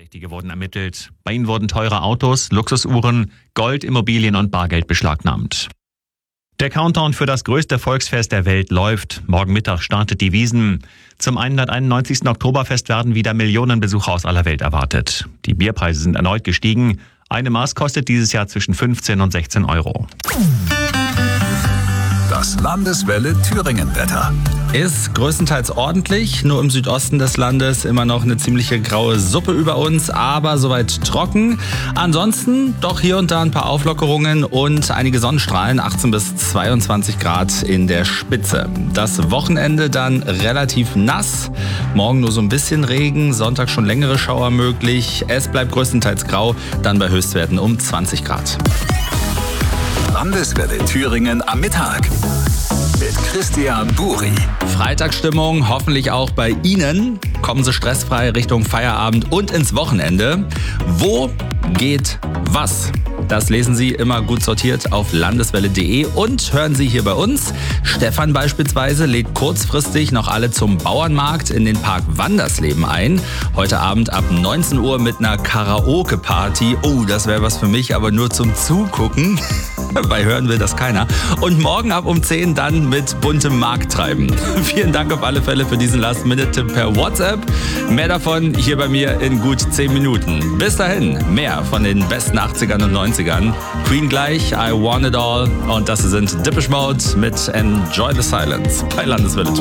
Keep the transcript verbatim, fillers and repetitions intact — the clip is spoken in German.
Verdächtige wurden ermittelt. Bei ihnen wurden teure Autos, Luxusuhren, Gold, Immobilien und Bargeld beschlagnahmt. Der Countdown für das größte Volksfest der Welt läuft. Morgen Mittag startet die Wiesn. Zum hunderteinundneunzigsten Oktoberfest werden wieder Millionen Besucher aus aller Welt erwartet. Die Bierpreise sind erneut gestiegen. Eine Maß kostet dieses Jahr zwischen fünfzehn und sechzehn Euro. Das Landeswelle Thüringen-Wetter. Ist größtenteils ordentlich, nur im Südosten des Landes immer noch eine ziemliche graue Suppe über uns, aber soweit trocken. Ansonsten doch hier und da ein paar Auflockerungen und einige Sonnenstrahlen, achtzehn bis zweiundzwanzig Grad in der Spitze. Das Wochenende dann relativ nass, morgen nur so ein bisschen Regen, Sonntag schon längere Schauer möglich. Es bleibt größtenteils grau, dann bei Höchstwerten um zwanzig Grad. Landeswelle Thüringen am Mittag mit Christian Buri. Freitagsstimmung hoffentlich auch bei Ihnen. Kommen Sie stressfrei Richtung Feierabend und ins Wochenende. Wo geht was? Das lesen Sie immer gut sortiert auf landeswelle punkt de und hören Sie hier bei uns. Stefan beispielsweise lädt kurzfristig noch alle zum Bauernmarkt in den Park Wandersleben ein. Heute Abend ab neunzehn Uhr mit einer Karaoke-Party. Oh, das wäre was für mich, aber nur zum Zugucken. Bei Hören will das keiner. Und morgen ab um zehn dann mit buntem Markttreiben. Vielen Dank auf alle Fälle für diesen Last-Minute-Tipp per WhatsApp. Mehr davon hier bei mir in gut zehn Minuten. Bis dahin, mehr von den besten achtzigern und neunzigern. Queen gleich, I Want It All. Und das sind Depeche Mode mit Enjoy the Silence bei Landeswelle.